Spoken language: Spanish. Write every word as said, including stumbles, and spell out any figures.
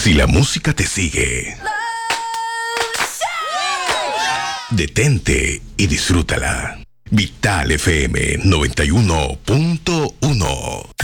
Si la música te sigue, detente y disfrútala. Vital F M noventa y uno punto uno.